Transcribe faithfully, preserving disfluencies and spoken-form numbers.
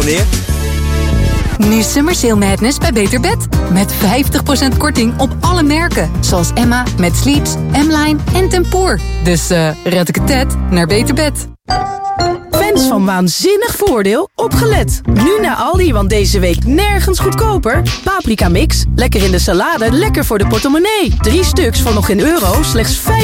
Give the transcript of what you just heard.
Meneer? Nu Summer Sale Madness bij Beter Bed. Met vijftig procent korting op alle merken. Zoals Emma, Met Sleeps, M-Line en Tempoor. Dus uh, red ik het tet naar Beter Bed. Fans van Waanzinnig Voordeel, opgelet. Nu naar Aldi, want deze week nergens goedkoper. Paprika mix, lekker in de salade, lekker voor de portemonnee. Drie stuks voor nog geen euro, slechts vijf